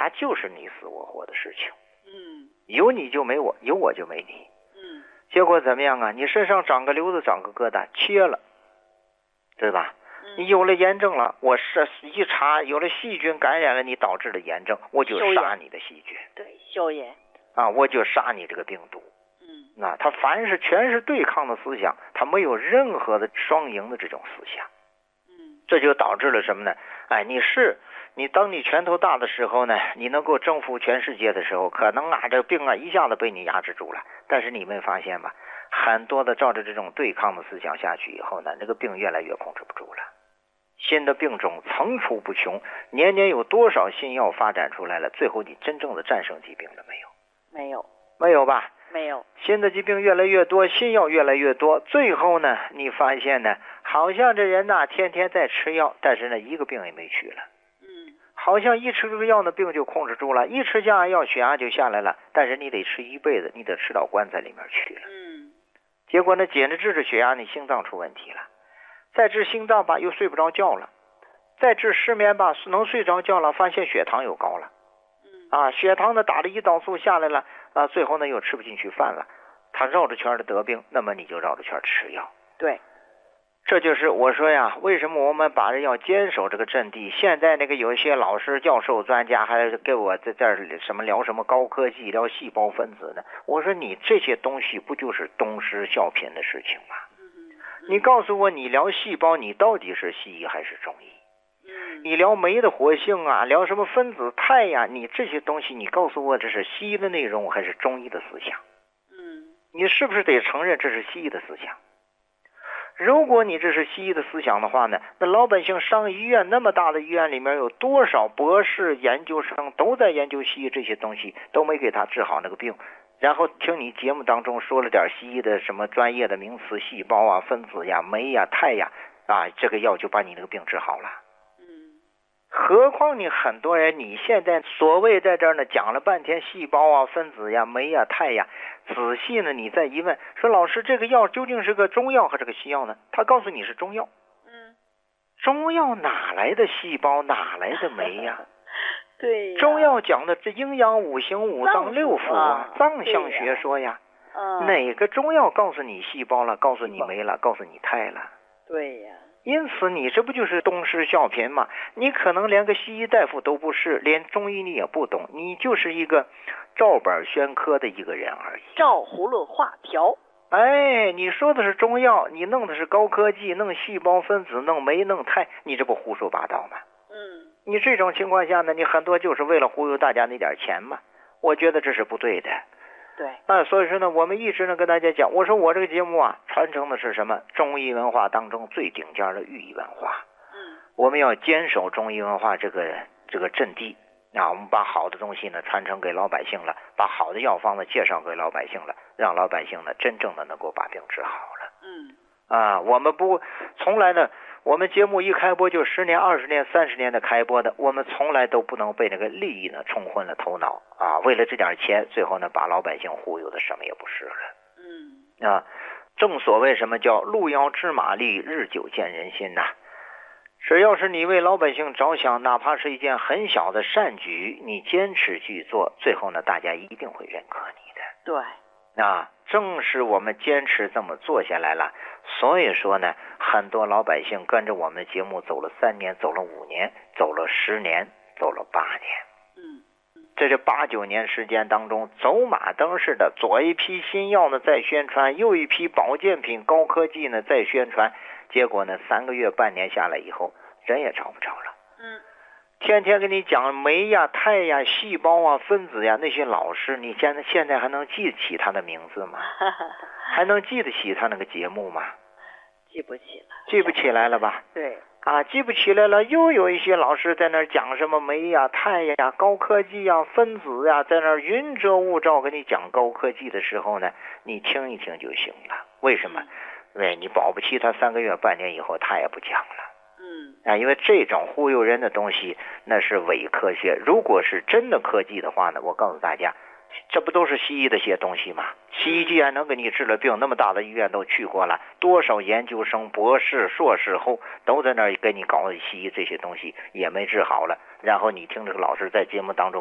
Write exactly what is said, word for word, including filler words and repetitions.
它就是你死我活的事情。 嗯， 有你就没我，有我就没你。 嗯， 结果怎么样啊？你身上长个瘤子，长个疙瘩，切了，对吧？ 嗯， 你有了炎症了，我是一查有了细菌感染了，你导致的炎症，我就杀你的细菌。 对，消炎啊，我就杀你这个病毒。 嗯， 那他凡是全是对抗的思想，他没有任何的双赢的这种思想。 嗯， 这就导致了什么呢？哎，你是你当你拳头大的时候呢，你能够征服全世界的时候，可能啊这个病啊一下子被你压制住了。但是你没发现吗？很多的照着这种对抗的思想下去以后呢，这个病越来越控制不住了。新的病种层出不穷，年年有多少新药发展出来了？最后你真正的战胜疾病了没有？ 没有， 没有吧？ 没有。 新的疾病越来越多，新药越来越多，最后呢，你发现呢，好像这人呐天天在吃药，但是呢一个病也没去了。 嗯， 好像一吃这个药呢，病就控制住了，一吃降压药血压就下来了，但是你得吃一辈子，你得吃到棺材里面去了。 嗯， 结果呢，紧着治着血压，你心脏出问题了，再治心脏吧，又睡不着觉了，再治失眠吧，能睡着觉了，发现血糖又高了。啊，血糖呢打了胰岛素下来了，啊，最后呢又吃不进去饭了，他绕着圈的得病，那么你就绕着圈吃药。 对， 这就是我说呀，为什么我们把人要坚守这个阵地？现在那个有一些老师、教授、专家还给我在这儿什么聊什么高科技、聊细胞分子呢？我说你这些东西不就是东施效颦的事情吗？你告诉我，你聊细胞，你到底是西医还是中医？你聊酶的活性啊，聊什么分子态呀、啊，你这些东西，你告诉我这是西医的内容还是中医的思想？ 嗯， 你是不是得承认这是西医的思想？如果你这是西医的思想的话呢，那老百姓上医院，那么大的医院里面有多少博士研究生都在研究西医这些东西，都没给他治好那个病，然后听你节目当中说了点西医的什么专业的名词，细胞啊、分子呀、酶呀、肽呀，啊，这个药就把你那个病治好了。何况你很多人，你现在所谓在这儿呢讲了半天细胞啊、分子呀、酶呀、肽呀，仔细呢你再一问，说老师这个药究竟是个中药还是个西药呢？他告诉你是中药。嗯，中药哪来的细胞，哪来的酶呀？ 对呀， 中药讲的这阴阳五行五脏六腑啊，脏象学说呀。 嗯， 哪个中药告诉你细胞了，告诉你酶了，告诉你肽了？ 对呀。 因此你这不就是东施效颦吗？你可能连个西医大夫都不是，连中医你也不懂，你就是一个照本宣科的一个人而已， 照葫芦画瓢。 哎，你说的是中药，你弄的是高科技，弄细胞分子，弄酶弄肽，你这不胡说八道吗？ 嗯， 你这种情况下呢，你很多就是为了忽悠大家那点钱嘛，我觉得这是不对的。 对， 啊，所以说呢，我们一直呢跟大家讲，我说我这个节目啊，传承的是什么？中医文化当中最顶尖的寓意文化。 嗯， 我们要坚守中医文化这个这个阵地啊，我们把好的东西呢传承给老百姓了，把好的药方呢介绍给老百姓了，让老百姓呢真正的能够把病治好了。 嗯， 啊，我们不从来呢。我们节目一开播就十年、二十年、三十年的开播的，我们从来都不能被那个利益呢冲昏了头脑啊！为了这点钱，最后呢把老百姓忽悠的什么也不是了。嗯啊，正所谓什么叫路遥知马力，日久见人心呐、啊。只要是你为老百姓着想，哪怕是一件很小的善举，你坚持去做，最后呢大家一定会认可你的。 对， 啊，正是我们坚持这么做下来了。所以说呢，很多老百姓跟着我们的节目走了三年，走了五年，走了十年，走了八年。 嗯， 在这八九年时间当中，走马灯似的，左一批新药呢在宣传，右一批保健品、高科技呢在宣传，结果呢，三个月、半年下来以后，人也找不着了。 嗯， 天天跟你讲酶呀、肽呀、细胞啊、分子呀，那些老师，你现在现在还能记得起他的名字吗？还能记得起他那个节目吗？ 记不起了， 记不起来了吧？ 对， 啊，记不起来了。又有一些老师在那儿讲什么酶呀、肽呀、高科技呀、分子呀，在那儿云遮雾罩跟你讲高科技的时候呢，你听一听就行了。为什么？因为你保不齐他三个月、半年以后他也不讲了。 嗯， 啊，因为这种忽悠人的东西那是伪科学。如果是真的科技的话呢，我告诉大家，这不都是西医的些东西吗？西医既然能给你治了病，那么大的医院都去过了，多少研究生、博士、硕士后都在那儿给你搞西医这些东西，也没治好了。然后你听这个老师在节目当中